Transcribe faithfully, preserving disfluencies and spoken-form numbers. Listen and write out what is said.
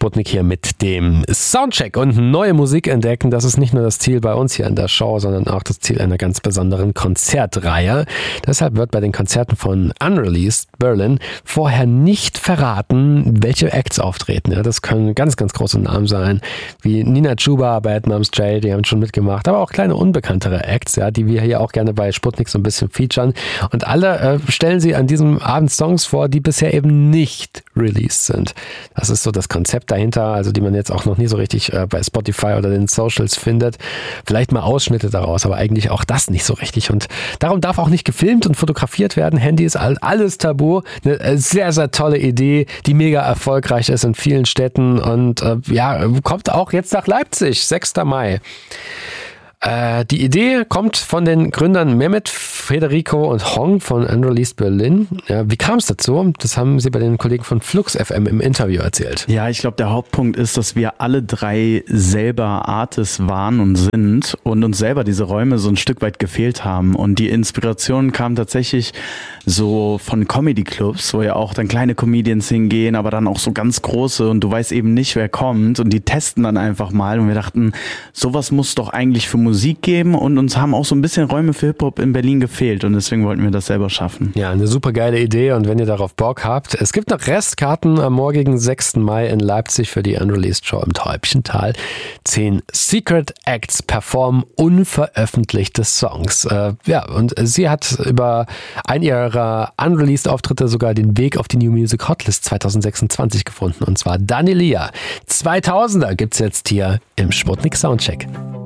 Sputnik hier mit dem Soundcheck und neue Musik entdecken. Das ist nicht nur das Ziel bei uns hier in der Show, sondern auch das Ziel einer ganz besonderen Konzertreihe. Deshalb wird bei den Konzerten von Unreleased Berlin vorher nicht verraten, welche Acts auftreten. Ja, das können ganz, ganz große Namen sein, wie Nina Chuba, Bad Moms J, die haben schon mitgemacht, aber auch kleine unbekanntere Acts, ja, die wir hier auch gerne bei Sputnik so ein bisschen featuren. Und alle äh, stellen sie an diesem Abend Songs vor, die bisher eben nicht released sind. Das ist so das Konzept dahinter, also die man jetzt auch noch nie so richtig äh, bei Spotify oder den Socials findet. Vielleicht mal Ausschnitte daraus, aber eigentlich auch das nicht so richtig. Und darum darf auch nicht gefilmt und fotografiert werden. Handy ist alles tabu. Eine sehr, sehr tolle Idee, die mega erfolgreich ist in vielen Städten und äh, ja, kommt auch jetzt nach Leipzig, sechster Mai. Äh, die Idee kommt von den Gründern Mehmet, Federico und Hong von Unreleased Berlin. Ja, wie kam es dazu? Das haben sie bei den Kollegen von Flux F M im Interview erzählt. Ja, ich glaube, der Hauptpunkt ist, dass wir alle drei selber Artists waren und sind und uns selber diese Räume so ein Stück weit gefehlt haben. Und die Inspiration kam tatsächlich so von Comedy-Clubs, wo ja auch dann kleine Comedians hingehen, aber dann auch so ganz große und du weißt eben nicht, wer kommt und die testen dann einfach mal und wir dachten, sowas muss doch eigentlich für Musik geben und uns haben auch so ein bisschen Räume für Hip-Hop in Berlin gefehlt und deswegen wollten wir das selber schaffen. Ja, eine super geile Idee und wenn ihr darauf Bock habt, es gibt noch Restkarten am morgigen sechsten Mai in Leipzig für die Unreleased Show im Täubchental. Zehn Secret Acts performen unveröffentlichte Songs. Äh, ja, und sie hat über ein ihrer Unreleased Auftritte sogar den Weg auf die New Music Hotlist zwanzig sechsundzwanzig gefunden und zwar Danelia. zweitausender gibt's jetzt hier im Sputnik Soundcheck.